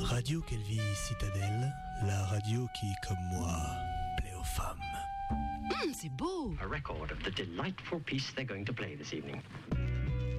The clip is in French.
Radio Kelvin Citadelle, la radio qui, comme moi, plaît aux femmes. C'est beau! A record of the delightful piece they're going to play this evening.